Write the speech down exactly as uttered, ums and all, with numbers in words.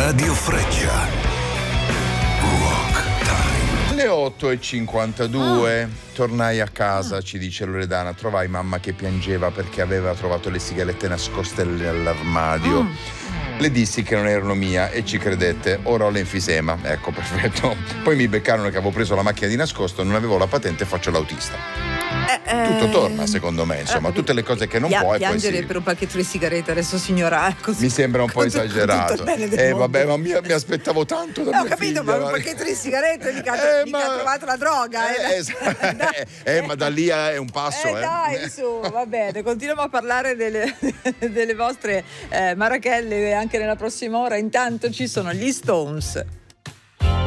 Radio Freccia. Rock Time. Le otto e cinquantadue. Ah. Tornai a casa, ci dice Loredana. Trovai mamma che piangeva perché aveva trovato le sigarette nascoste nell'armadio. Mm. Le dissi che non erano mia e ci credette. Ora ho l'enfisema. Ecco, perfetto. Poi mi beccarono che avevo preso la macchina di nascosto, non avevo la patente e faccio l'autista. Eh, Tutto eh, torna, secondo me, insomma, eh, tutte le cose che non pia- puoi. Piangere poi sì. per un pacchetto di sigarette adesso, signora, così, mi sembra un po' tutto, esagerato. tutto il bene del eh mondo. vabbè, ma mi, mi aspettavo tanto da Eh, ho mia capito, figlia, ma un pacchetto di sigarette mica, Eh, mica ma- ha trovato la droga. Eh, eh. esatto. eh, ma da lì è un passo, Eh, eh. dai, su, va bene, continuiamo a parlare delle, delle vostre eh, marachelle anche nella prossima ora. Intanto ci sono gli Stones.